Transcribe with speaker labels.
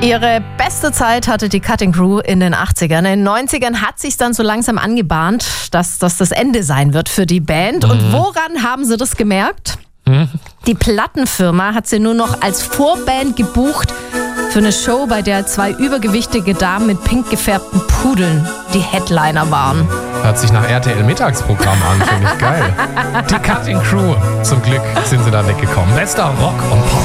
Speaker 1: Ihre beste Zeit hatte die Cutting Crew in den 80ern. In den 90ern hat sich dann so langsam angebahnt, dass das Ende sein wird für die Band. Und woran haben sie das gemerkt? Die Plattenfirma hat sie nur noch als Vorband gebucht für eine Show, bei der 2 übergewichtige Damen mit pink gefärbten Pudeln die Headliner waren.
Speaker 2: Hört sich nach RTL-Mittagsprogramm an, finde ich geil. Die Cutting Crew. Zum Glück sind sie da weggekommen. Bester Rock und Pop.